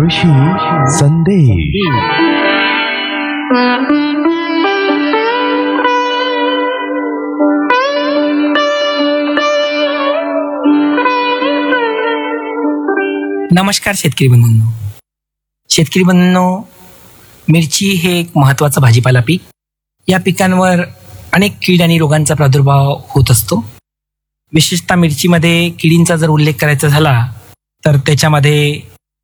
कृषी संदेश. नमस्कार शेतकरी बंधूंनो. मिरची हे एक महत्त्वाचं भाजीपाला पीक. या पिकांवर अनेक कीड आणि रोगांचा प्रादुर्भाव होत असतो. विशेषतः मिरचीमध्ये किडींचा जर उल्लेख करायचा झाला तर त्याच्यामध्ये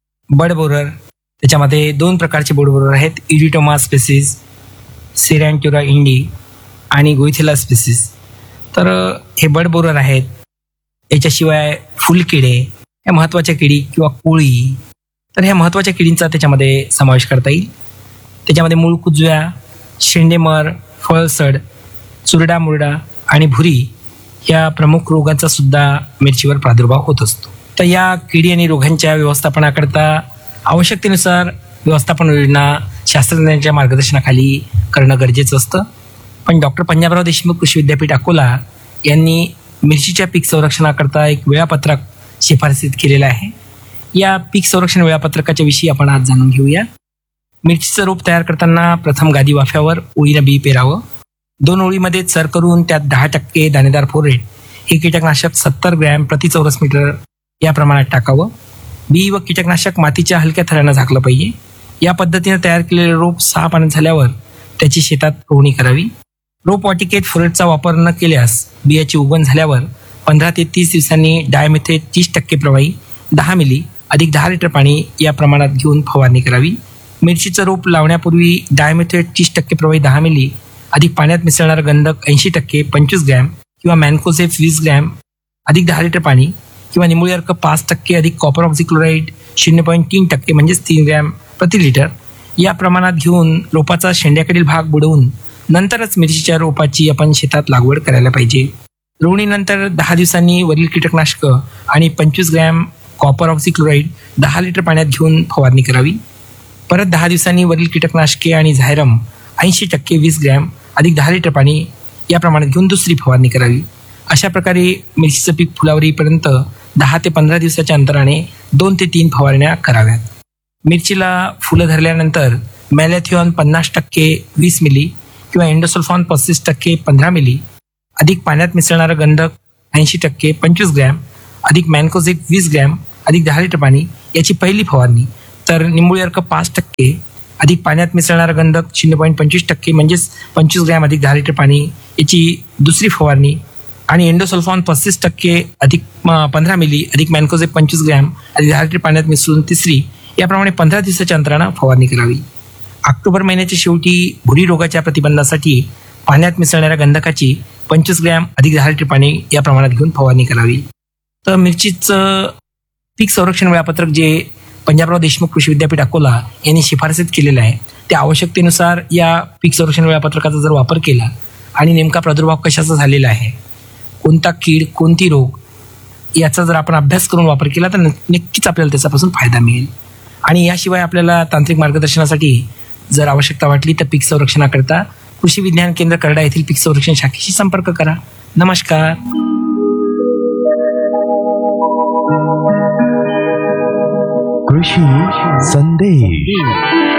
बड बोरर, त्याच्यामध्ये 2 प्रकारचे बड बोरर आहेत, इरिटोमा स्पेसिस, सिरॅन्ट्युरा इंडी आणि गोइथेला स्पेसिस. तर हे बड बोरर आहेत. याच्याशिवाय फुलकिडे, या महत्त्वाच्या किडी किंवा कोळी, तर ह्या महत्त्वाच्या किडींचा त्याच्यामध्ये समावेश करता येईल. त्याच्यामध्ये मूळ कुजव्या, शेंडेमर, फळसड, चुरडा मुरडा आणि भुरी या प्रमुख रोगांचा सुद्धा मिरचीवर प्रादुर्भाव होत असतो. तर या किडी आणि रोगांच्या व्यवस्थापनाकरता आवश्यकतेनुसार व्यवस्थापन योजना शास्त्रज्ञांच्या मार्गदर्शनाखाली करणं गरजेचं असतं. पण डॉक्टर पंजाबराव देशमुख कृषी विद्यापीठ अकोला यांनी मिरचीच्या पीक संरक्षणाकरता एक वेळापत्रक शिफारसीत केलेलं आहे. या पीक संरक्षण वेळापत्रकाच्या विषयी आपण आज जाणून घेऊया. मिरचीचं रोप तयार करताना प्रथम गादी वाफ्यावर ओळीनं बी पेरावं. 2 ओळीमध्ये चर करून त्यात 10% दाणेदार फोरेट हे कीटकनाशक 70 ग्रॅम प्रति चौरस मीटर या प्रमाणात टाकावं. बी व कीटकनाशक मातीच्या हलक्या थरानं झाकलं पाहिजे. या पद्धतीने तयार केलेले रोप 6 पाण्यात झाल्यावर त्याची शेतात रोवणी करावी. रोप वाटिकेत फोरेटचा वापर न केल्यास बियाची उगवण झाल्यावर 15 ते 30 दिवसांनी डायमेथेट 30% प्रवाही 10 मिली अधिक 10 लिटर पाणी या प्रमाणात घेऊन फवारणी करावी. मिरचीचं रोप लावण्यापूर्वी डायमेथेट 30% प्रवाही 10 मिली अधिक पाण्यात मिसळणारं गंधक 80% 25 ग्रॅम किंवा मॅनकोझेब 20 ग्रॅम अधिक 10 लिटर पाणी किंवा निमुळी अर्क 5% अधिक कॉपर ऑक्झिक्लोराईड 0.3% म्हणजेच 3 ग्रॅम प्रति लिटर या प्रमाणात घेऊन रोपाचा शेंड्याकडील भाग बुडवून नंतरच मिरचीच्या रोपाची आपण शेतात लागवड करायला पाहिजे. रोवणीनंतर 10 दिवसांनी वरील कीटकनाशक आणि 25 ग्रॅम कॉपर ऑक्झिक्लोराईड 10 लिटर पाण्यात घेऊन फवारणी करावी. परत 10 दिवसांनी वरील कीटकनाशके आणि झायरम 80% 20 ग्रॅम अधिक 10 लिटर पाणी या प्रमाणात घेऊन दुसरी फवारणी करावी. अशा प्रकारे मिरचीचं पीक फुलावर येईपर्यंत 10 ते 15 दिवसाच्या अंतराने 2 ते 3 फवारण्या कराव्यात. मिरचीला फुलं धरल्यानंतर मॅलॅथिऑन 50% 20 मिली किंवा एंडोसल्फॉन 35% 15 मिली अधिक पाण्यात मिसळणारं गंधक 80% 25 ग्रॅम अधिक मॅनकोझेब 20 ग्रॅम अधिक 10 लिटर पाणी याची पहिली फवारणी. तर निंबोळी अर्क 5% अधिक पाण्यात मिसळणारं गंधक 0.25% म्हणजेच 25 ग्रॅम अधिक 10 लिटर पाणी याची दुसरी फवारणी आणि एंडोसल्फॉन 35% अधिक 15 मिली अधिक मॅनकोझेब 25 ग्रॅम अधिक 10 लिटर पाण्यात मिसळून तिसरी याप्रमाणे 15 दिवसाच्या अंतरानं फवारणी करावी. ऑक्टोबर महिन्याच्या शेवटी भुरी रोगाच्या प्रतिबंधासाठी पाण्यात मिसळणाऱ्या गंधकाची 25 ग्रॅम अधिक 10 लिटर पाणी या प्रमाणात घेऊन फवारणी करावी. तर मिरचीचं पीक संरक्षण वेळापत्रक जे पंजाबराव देशमुख कृषी विद्यापीठ अकोला यांनी शिफारसीत केलेलं आहे त्या आवश्यकतेनुसार या पीक संरक्षण वेळापत्रकाचा जर वापर केला आणि नेमका प्रादुर्भाव कशाचा झालेला आहे, कोणता कीड, कोणती रोग याचा जर आपण अभ्यास करून वापर केला तर नक्कीच आपल्याला त्याच्यापासून फायदा मिळेल. आणि याशिवाय आपल्याला तांत्रिक मार्गदर्शनासाठी जर आवश्यकता वाटली तर पीक संरक्षणाकरता कृषी विज्ञान केंद्र करडा येथील पीक संरक्षण शाखेशी संपर्क करा. नमस्कार. कृषी संदेश.